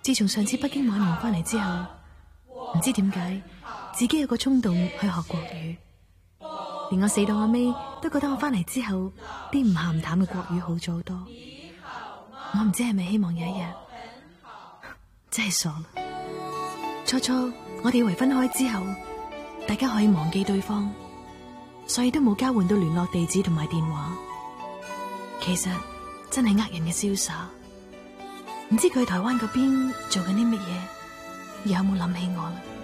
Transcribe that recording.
自從上次北京玩完翻嚟之後，唔知點解自己有個衝動去學國語，連我死到阿尾都覺得我翻嚟之後啲唔鹹唔淡嘅國語好咗好多。我唔知係咪希望有一日，真係傻啦。初初我哋以為分開之後，大家可以忘記對方，所以都冇交換到聯絡地址同埋電話。其實真係呃人嘅瀟灑。唔知佢喺台灣嗰邊做緊啲乜嘢，有冇諗起我啦？